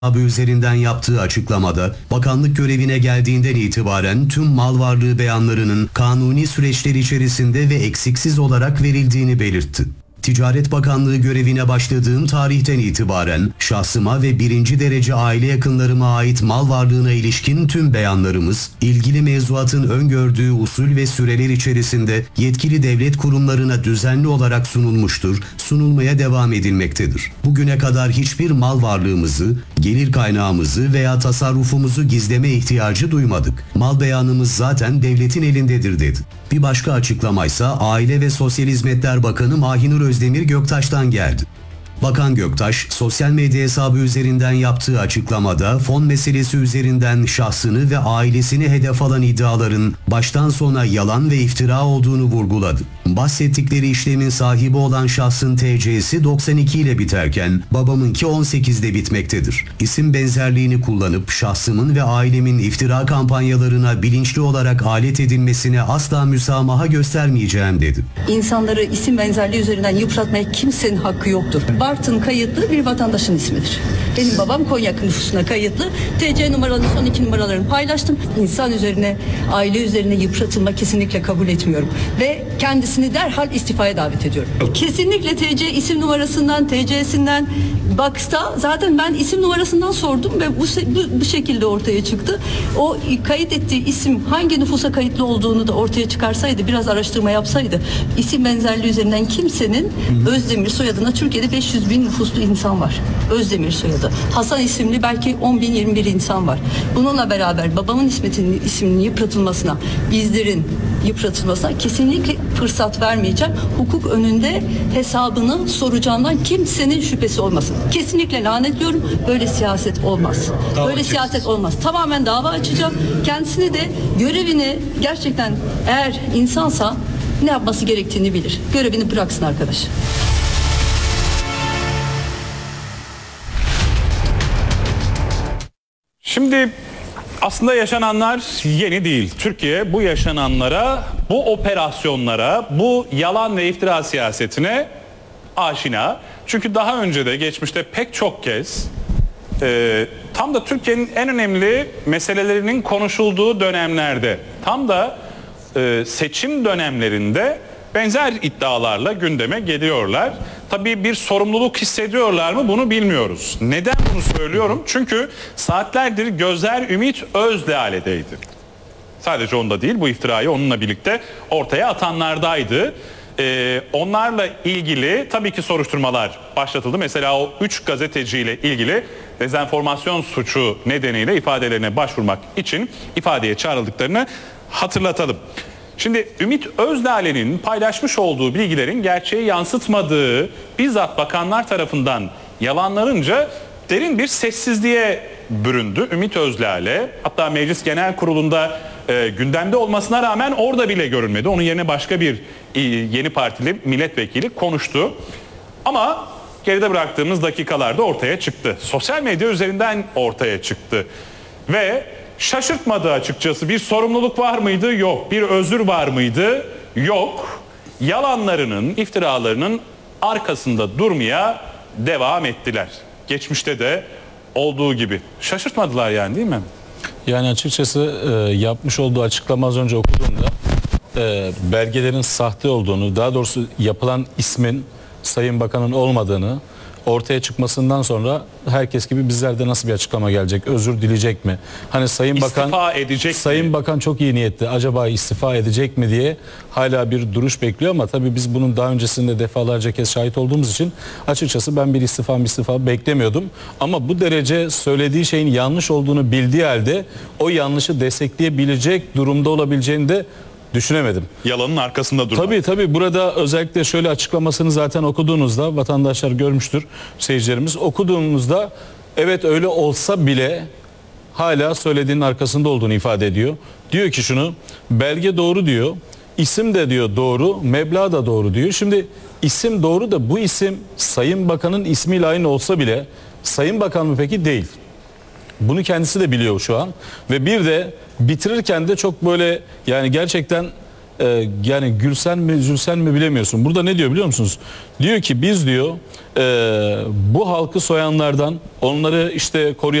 üzerinden yaptığı açıklamada, bakanlık görevine geldiğinden itibaren tüm mal varlığı beyanlarının kanuni süreçler içerisinde ve eksiksiz olarak verildiğini belirtti. Ticaret Bakanlığı görevine başladığım tarihten itibaren şahsıma ve birinci derece aile yakınlarıma ait mal varlığına ilişkin tüm beyanlarımız, ilgili mevzuatın öngördüğü usul ve süreler içerisinde yetkili devlet kurumlarına düzenli olarak sunulmuştur, sunulmaya devam edilmektedir. Bugüne kadar hiçbir mal varlığımızı, gelir kaynağımızı veya tasarrufumuzu gizleme ihtiyacı duymadık. Mal beyanımız zaten devletin elindedir dedi. Bir başka açıklamaysa Aile ve Sosyal Hizmetler Bakanı Mahinur Özdemir Göktaş'tan geldi. Bakan Göktaş, sosyal medya hesabı üzerinden yaptığı açıklamada fon meselesi üzerinden şahsını ve ailesini hedef alan iddiaların baştan sona yalan ve iftira olduğunu vurguladı. Bahsettikleri işlemin sahibi olan şahsın TC'si 92 ile biterken babamınki 18'de bitmektedir. İsim benzerliğini kullanıp şahsımın ve ailemin iftira kampanyalarına bilinçli olarak alet edilmesine asla müsamaha göstermeyeceğim dedi. İnsanları isim benzerliği üzerinden yıpratmaya kimsenin hakkı yoktur. Bartın kayıtlı bir vatandaşın ismidir. Benim babam Konya nüfusuna kayıtlı. TC numaralarını, son 2 numaralarını paylaştım. İnsan üzerine, aile üzerine yıpratılma kesinlikle kabul etmiyorum. Ve kendisini derhal istifaya davet ediyorum. Kesinlikle TC isim numarasından, TC'sinden baksa zaten ben isim numarasından sordum ve bu şekilde ortaya çıktı. O kayıt ettiği isim hangi nüfusa kayıtlı olduğunu da ortaya çıkarsaydı, biraz araştırma yapsaydı, isim benzerliği üzerinden kimsenin Özdemir soyadına Türkiye'de 500 bin nüfuslu insan var. Özdemir soyadı. Hasan isimli belki 10 bin 21 insan var. Bununla beraber babamın isminin yıpratılmasına, bizlerin yıpratılmasına kesinlikle fırsat vermeyeceğim. Hukuk önünde hesabını soracağından kimsenin şüphesi olmasın. Kesinlikle lanetliyorum. Böyle siyaset olmaz. Böyle siyaset olmaz. Tamamen dava açacağım. Kendisini de görevini gerçekten eğer insansa ne yapması gerektiğini bilir. Görevini bıraksın arkadaş. Şimdi aslında yaşananlar yeni değil. Türkiye bu yaşananlara, bu operasyonlara, bu yalan ve iftira siyasetine aşina. Çünkü daha önce de geçmişte pek çok kez tam da Türkiye'nin en önemli meselelerinin konuşulduğu dönemlerde, tam da seçim dönemlerinde benzer iddialarla gündeme geliyorlar. Tabii bir sorumluluk hissediyorlar mı bunu bilmiyoruz. Neden bunu söylüyorum? Çünkü saatlerdir gözler Ümit Özdağ'deydi. Sadece onda değil, bu iftirayı onunla birlikte ortaya atanlardaydı. Onlarla ilgili tabii ki soruşturmalar başlatıldı. Mesela o 3 gazeteciyle ilgili dezenformasyon suçu nedeniyle ifadelerine başvurmak için ifadeye çağrıldıklarını hatırlatalım. Şimdi Ümit Özdağ'ın paylaşmış olduğu bilgilerin gerçeği yansıtmadığı bizzat bakanlar tarafından yalanlanınca derin bir sessizliğe büründü Ümit Özdağ. Hatta Meclis Genel Kurulu'nda gündemde olmasına rağmen orada bile görünmedi. Onun yerine başka bir yeni partili milletvekili konuştu. Ama geride bıraktığımız dakikalarda ortaya çıktı. Sosyal medya üzerinden ortaya çıktı. Ve şaşırtmadı açıkçası. Bir sorumluluk var mıydı? Yok. Bir özür var mıydı? Yok. Yalanlarının, iftiralarının arkasında durmaya devam ettiler. Geçmişte de olduğu gibi. Şaşırtmadılar yani, değil mi? Yani açıkçası yapmış olduğu açıklama az önce okuduğumda belgelerin sahte olduğunu, daha doğrusu yapılan ismin Sayın Bakan'ın olmadığını ortaya çıkmasından sonra herkes gibi bizlerde nasıl bir açıklama gelecek? Özür dileyecek mi? Hani Sayın Bakan edecek Sayın mi? Bakan çok iyi niyetli. Acaba istifa edecek mi diye hala bir duruş bekliyor ama tabii biz bunun daha öncesinde defalarca kez şahit olduğumuz için açıkçası ben bir istifa beklemiyordum. Ama bu derece söylediği şeyin yanlış olduğunu bildiği halde o yanlışı destekleyebilecek durumda olabileceğini de düşünemedim. Yalanın arkasında durmak. Tabii burada özellikle şöyle açıklamasını zaten okuduğunuzda vatandaşlar görmüştür, seyircilerimiz. Okuduğumuzda evet öyle olsa bile hala söylediğinin arkasında olduğunu ifade ediyor. Diyor ki şunu, belge doğru diyor, isim de diyor doğru, meblağ da doğru diyor. Şimdi isim doğru da bu isim Sayın Bakan'ın ismiyle aynı olsa bile Sayın Bakan mı peki? Değil. Bunu kendisi de biliyor şu an ve bir de bitirirken de çok böyle yani gerçekten yani gülsen mi üzülsen mi bilemiyorsun. Burada ne diyor biliyor musunuz? Diyor ki biz diyor bu halkı soyanlardan, onları işte koruyan